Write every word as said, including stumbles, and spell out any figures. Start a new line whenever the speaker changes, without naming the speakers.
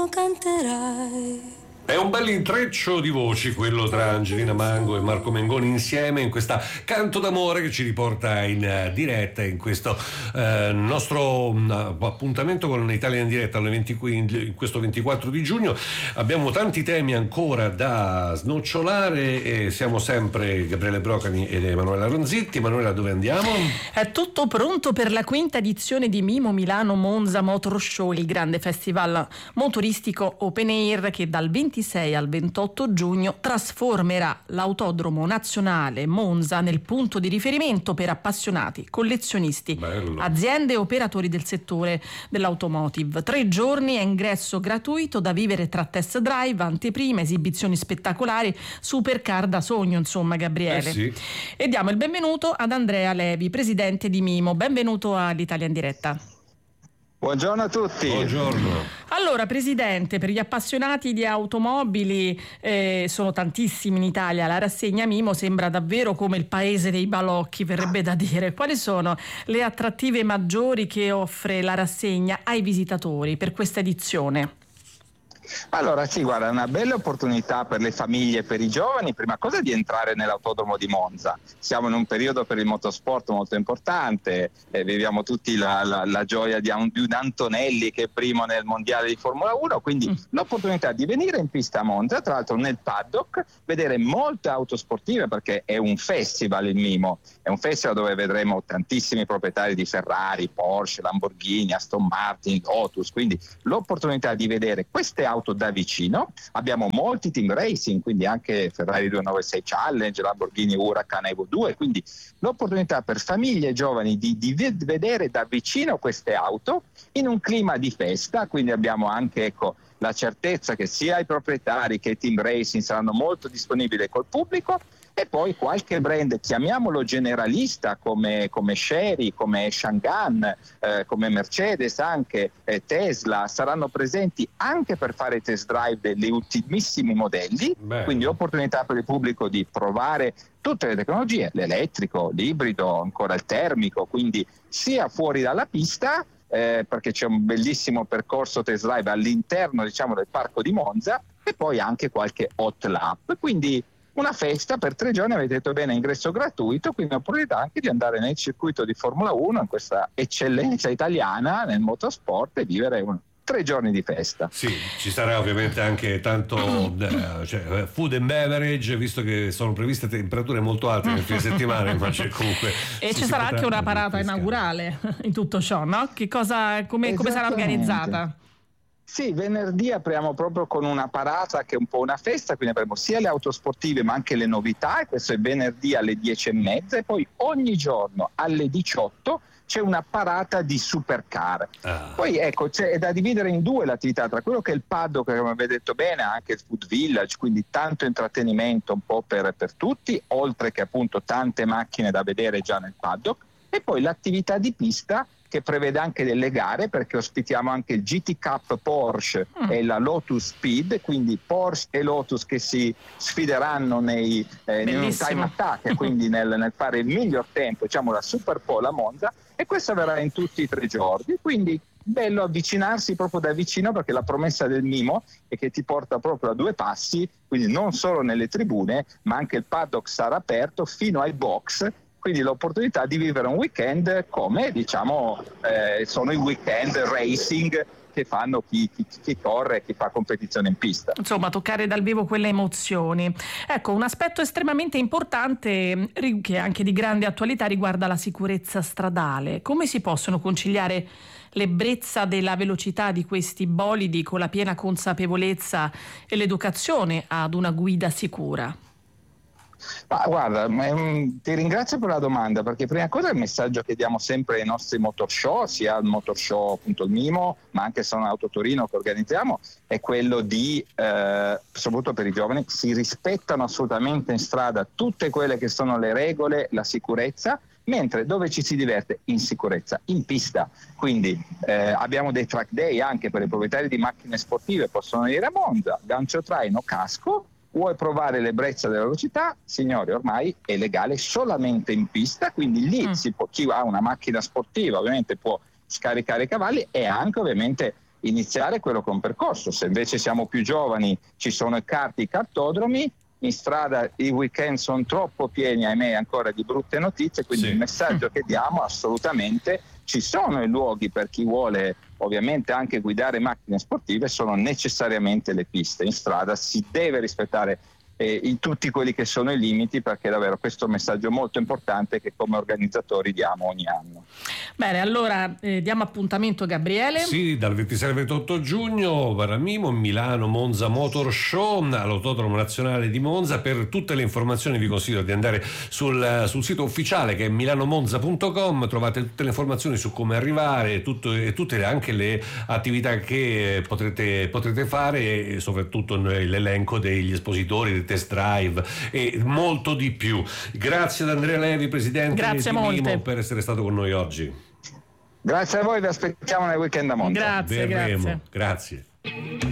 Canterai.
È un bel intreccio di voci quello tra Angelina Mango e Marco Mengoni insieme in questa Canto d'amore che ci riporta in diretta in questo eh, nostro uh, appuntamento con Italia in diretta alle venti, in questo ventiquattro di giugno. Abbiamo tanti temi ancora da snocciolare e siamo sempre Gabriele Brocani ed Emanuela Ronzitti. Emanuela, dove andiamo?
È tutto pronto per la quinta edizione di Mimo Milano Monza Motor Show, il grande festival motoristico open air che dal ventisei al ventotto giugno trasformerà l'autodromo nazionale Monza nel punto di riferimento per appassionati, collezionisti,
Bello.
aziende e operatori del settore dell'automotive. Tre giorni a ingresso gratuito da vivere tra test drive, anteprime, esibizioni spettacolari, supercar da sogno, insomma, Gabriele.
Eh sì.
E diamo il benvenuto ad Andrea Levi, presidente di Mimo. Benvenuto all'Italia in diretta.
Buongiorno a tutti.
Buongiorno.
Allora, Presidente, per gli appassionati di automobili, eh, sono tantissimi in Italia, la rassegna Mimo sembra davvero come il paese dei balocchi, verrebbe da dire. Quali sono le attrattive maggiori che offre la rassegna ai visitatori per questa edizione?
Allora sì, guarda, è una bella opportunità per le famiglie e per i giovani, prima cosa di entrare nell'autodromo di Monza. Siamo in un periodo per il motorsport molto importante, eh, viviamo tutti la, la, la gioia di un, di un Antonelli che è primo nel mondiale di Formula uno, quindi mm. l'opportunità di venire in pista a Monza, tra l'altro nel paddock, vedere molte auto sportive, perché è un festival il Mimo, è un festival dove vedremo tantissimi proprietari di Ferrari, Porsche, Lamborghini, Aston Martin, Lotus, quindi l'opportunità di vedere queste auto da vicino. Abbiamo molti team racing, quindi anche Ferrari duecentonovantasei Challenge, Lamborghini Huracan Evo due, quindi l'opportunità per famiglie e giovani di, di vedere da vicino queste auto in un clima di festa, quindi abbiamo anche ecco la certezza che sia i proprietari che i team racing saranno molto disponibili col pubblico, e poi qualche brand, chiamiamolo generalista, come, come Chery, come Changan, eh, come Mercedes, anche eh, Tesla, saranno presenti anche per fare test drive degli ultimissimi modelli. Beh. Quindi opportunità per il pubblico di provare tutte le tecnologie, l'elettrico, l'ibrido, ancora il termico, quindi sia fuori dalla pista, eh, perché c'è un bellissimo percorso test drive all'interno, diciamo, del parco di Monza, e poi anche qualche hot lap. Quindi una festa per tre giorni, avete detto bene, ingresso gratuito, quindi l'opportunità anche di andare nel circuito di Formula uno, in questa eccellenza italiana nel motorsport, e vivere un, tre giorni di festa.
Sì, ci sarà ovviamente anche tanto eh, cioè, food and beverage, visto che sono previste temperature molto alte nel fine settimana, immagino comunque.
E ci sarà anche una parata inaugurale in tutto ciò, no? Che cosa, come, come sarà organizzata?
Sì, venerdì apriamo proprio con una parata che è un po' una festa, quindi avremo sia le auto sportive ma anche le novità, e questo è venerdì alle dieci e mezza, e poi ogni giorno alle diciotto c'è una parata di supercar. Ah. Poi ecco, c'è, è da dividere in due l'attività, tra quello che è il paddock, che come avete detto bene, anche il food village, quindi tanto intrattenimento un po' per, per tutti, oltre che appunto tante macchine da vedere già nel paddock, e poi l'attività di pista, che prevede anche delle gare, perché ospitiamo anche il G T Cup Porsche mm. e la Lotus Speed, quindi Porsche e Lotus che si sfideranno nei, eh, in un time attack, quindi nel, nel fare il miglior tempo, diciamo la Super Pole a Monza, e questo avverrà in tutti i tre giorni, quindi bello avvicinarsi proprio da vicino, perché la promessa del Mimo è che ti porta proprio a due passi, quindi non solo nelle tribune, ma anche il paddock sarà aperto fino ai box. Quindi l'opportunità di vivere un weekend come, diciamo, eh, sono i weekend racing che fanno chi, chi, chi corre e chi fa competizione in pista.
Insomma, toccare dal vivo quelle emozioni. Ecco, un aspetto estremamente importante, che è anche di grande attualità, riguarda la sicurezza stradale. Come si possono conciliare l'ebbrezza della velocità di questi bolidi con la piena consapevolezza e l'educazione ad una guida sicura?
Ma guarda, ti ringrazio per la domanda, perché prima cosa il messaggio che diamo sempre ai nostri motor show, sia il motor show appunto il Mimo, ma anche Sono Auto Torino che organizziamo, è quello di, eh, soprattutto per i giovani, si rispettano assolutamente in strada tutte quelle che sono le regole, la sicurezza, mentre dove ci si diverte? In sicurezza, in pista. Quindi eh, abbiamo dei track day anche per i proprietari di macchine sportive, possono venire a Monza, gancio traino, casco. Vuoi provare l'ebbrezza della velocità? Signori, ormai è legale solamente in pista, quindi lì mm. si può, chi ha una macchina sportiva ovviamente può scaricare i cavalli, e anche ovviamente iniziare quello con percorso. Se invece siamo più giovani, ci sono i karti, i kartodromi. In strada i weekend sono troppo pieni, ahimè, ancora di brutte notizie, quindi sì. Il messaggio che diamo assolutamente: ci sono i luoghi per chi vuole ovviamente anche guidare macchine sportive, sono necessariamente le piste. In strada si deve rispettare eh, in tutti quelli che sono i limiti, perché davvero questo è un messaggio molto importante che come organizzatori diamo ogni anno.
Bene, allora eh, diamo appuntamento, Gabriele.
Sì, dal ventisei al ventotto giugno, Varamimo, Milano Monza Motor Show all'Autodromo Nazionale di Monza. Per tutte le informazioni vi consiglio di andare sul, sul sito ufficiale, che è milanomonza punto com, trovate tutte le informazioni su come arrivare tutto, e tutte anche le attività che potrete, potrete fare, e soprattutto l'elenco degli espositori, dei test drive e molto di più. Grazie ad Andrea Levi, presidente
Grazie
di
molte.
Mimo, per essere stato con noi oggi.
Grazie a voi, vi aspettiamo nel weekend a Monza.
Grazie,
Verremo.
grazie.
Grazie.